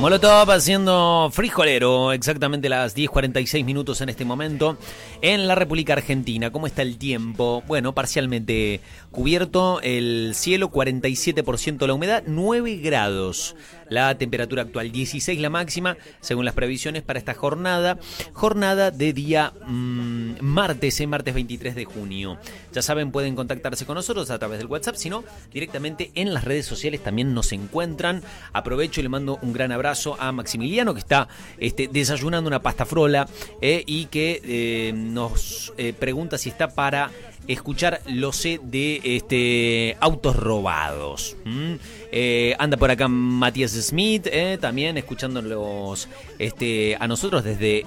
Molotov haciendo frijolero, exactamente las 10:46 minutos en este momento en la República Argentina. ¿Cómo está el tiempo? Bueno, parcialmente cubierto el cielo, 47% la humedad, 9 grados. La temperatura actual, 16 la máxima, según las previsiones para esta jornada de día martes 23 de junio. Ya saben, pueden contactarse con nosotros a través del WhatsApp, sino directamente en las redes sociales también nos encuentran. Aprovecho y le mando un gran abrazo a Maximiliano, que está desayunando una pasta frola y que nos pregunta si está para escuchar Lo sé de autos robados. Anda por acá Matías Smith, también escuchándolos a nosotros desde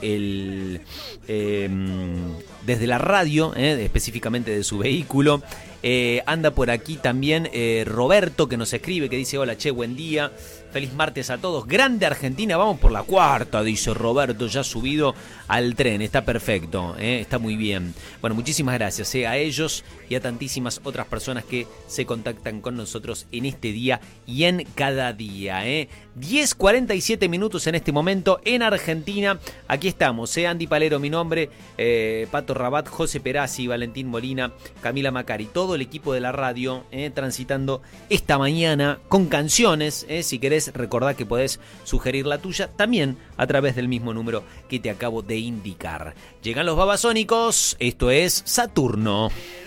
desde la radio, específicamente de su vehículo. Anda por aquí también Roberto, que nos escribe, que dice: hola, che, buen día, feliz martes a todos, grande Argentina, vamos por la cuarta, dice Roberto, ya subido al tren, está perfecto, está muy bien. Bueno, muchísimas gracias a ellos y a tantísimas otras personas que se contactan con nosotros en este día y en cada día. 10:47 minutos en este momento en Argentina. Aquí estamos, Andy Palero mi nombre, Pato Rabat, José Perazzi, Valentín Molina, Camila Macari, todo el equipo de la radio, transitando esta mañana con canciones. Si querés, recordá que podés sugerir la tuya también a través del mismo número que te acabo de indicar. Llegan los Babasónicos, esto es Saturno.